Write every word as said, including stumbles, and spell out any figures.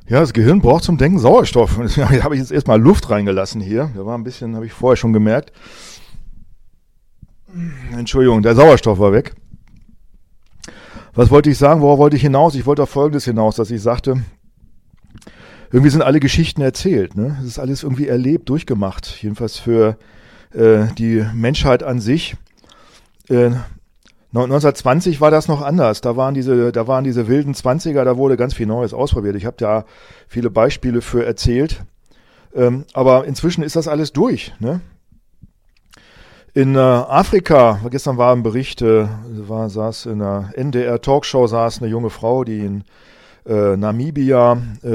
Ja, das Gehirn braucht zum Denken Sauerstoff. Und deswegen habe ich jetzt erstmal Luft reingelassen hier. Da war ein bisschen, habe ich vorher schon gemerkt. Entschuldigung, der Sauerstoff war weg. Was wollte ich sagen? Worauf wollte ich hinaus? Ich wollte auf Folgendes hinaus, dass ich sagte, irgendwie sind alle Geschichten erzählt. Ne? Es ist alles irgendwie erlebt, durchgemacht. Jedenfalls für äh, die Menschheit an sich. Äh, neunzehnhundertzwanzig war das noch anders. Da waren diese, da waren diese wilden Zwanziger, da wurde ganz viel Neues ausprobiert. Ich habe da viele Beispiele für erzählt. Ähm, aber inzwischen ist das alles durch. Ne? In äh, Afrika, gestern war ein Bericht, äh, war, saß in einer N D R-Talkshow, saß eine junge Frau, die in äh, Namibia äh,